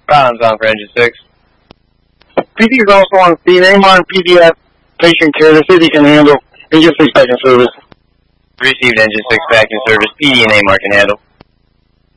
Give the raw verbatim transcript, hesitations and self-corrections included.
Rollins on for Engine six. P D is also on scene. Amar and P D F patient care. The city can handle. Engine six back in service. Received Engine six back in service. P D and Amar can handle.